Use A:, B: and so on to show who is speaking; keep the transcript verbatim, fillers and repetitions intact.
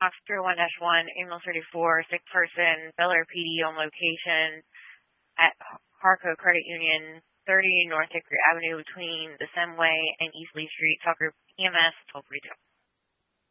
A: Oscar one dash one, ambulance thirty-four, sick person, Bel Air P D on location at Harco Credit Union, thirty North Hickory Avenue between the Semway and East Lee Street. Talk group E M S twelve forty-two.